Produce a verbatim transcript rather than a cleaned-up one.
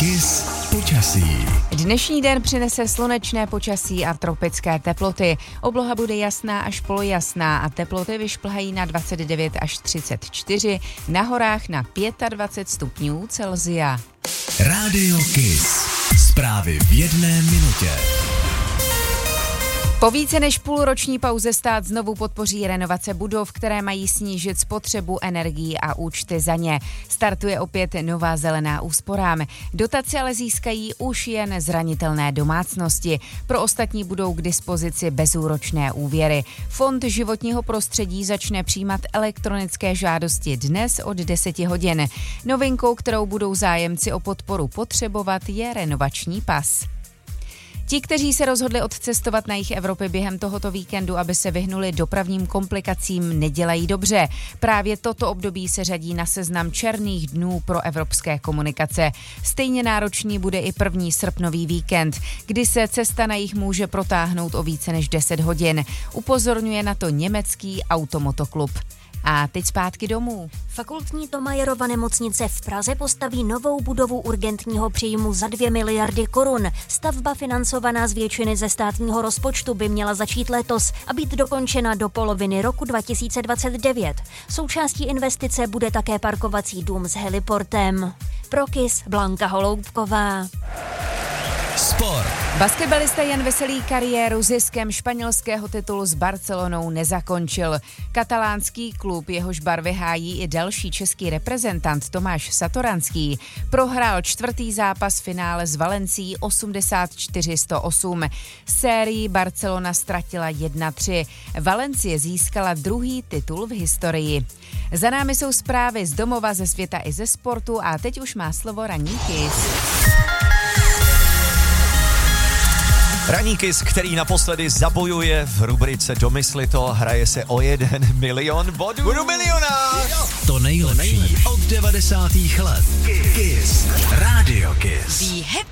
Kiss počasí. Dnešní den přinese slunečné počasí a tropické teploty. Obloha bude jasná až polojasná a teploty vyšplhají na dvacet devět až třicet čtyři, na horách na dvacet pět stupňů Celsia. Rádio Kiss. Zprávy v jedné minutě. Po více než půlroční pauze stát znovu podpoří renovace budov, které mají snížit spotřebu energií a účty za ně. Startuje opět nová zelená úsporám. Dotace ale získají už jen zranitelné domácnosti. Pro ostatní budou k dispozici bezúročné úvěry. Fond životního prostředí začne přijímat elektronické žádosti dnes od deseti hodin. Novinkou, kterou budou zájemci o podporu potřebovat, je renovační pas. Ti, kteří se rozhodli odcestovat na jih Evropy během tohoto víkendu, aby se vyhnuli dopravním komplikacím, nedělají dobře. Právě toto období se řadí na seznam černých dnů pro evropské komunikace. Stejně náročný bude i první srpnový víkend, kdy se cesta na jih může protáhnout o více než deset hodin. Upozorňuje na to německý automotoklub. A teď zpátky domů. Fakultní Thomayerova nemocnice v Praze postaví novou budovu urgentního příjmu za dvě miliardy korun. Stavba financovaná z většiny ze státního rozpočtu by měla začít letos a být dokončena do poloviny roku dva tisíce dvacet devět. Součástí investice bude také parkovací dům s heliportem. Pro Kiss Blanka Holoubková. Sport. Basketbalista Jan Veselý kariéru ziskem španělského titulu s Barcelonou nezakončil. Katalánský klub, jehož barvy hájí i další český reprezentant Tomáš Satoranský, prohrál čtvrtý zápas finále s Valencií osmdesát čtyři sto osm. Sérii Barcelona ztratila jedna tři. Valencie získala druhý titul v historii. Za námi jsou zprávy z domova, ze světa i ze sportu a teď už má slovo Ranní Kiss. Ranní Kiss, který naposledy zabojuje v rubrice Domysli to, hraje se o jeden milion bodů. Budu milionář! To nejlepší od devadesátých let. Kiss. Rádio Kiss. Be happy.